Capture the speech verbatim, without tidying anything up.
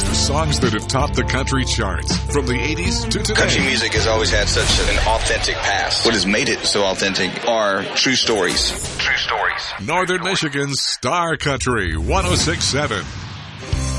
Songs that have topped the country charts from the eighties to today. Country music has always had such an authentic past. What has made it so authentic are true stories. True stories. Northern Michigan's Star Country one oh six point seven.